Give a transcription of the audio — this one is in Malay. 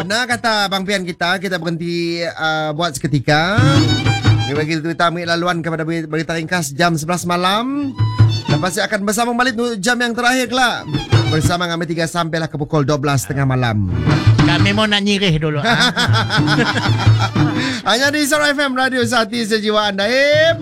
Nah, kata Bang Pian kita berhenti buat seketika. Bagi kita ambil laluan kepada berita ringkas jam 11 malam. Lepas itu akan bersama balik jam yang terakhir kelak. Bersama kami 3 sampailah ke pukul 12 tengah malam. Kami mau nak nyirih dulu. Hanya di Suara FM Radio Sati Sejiwa Anda.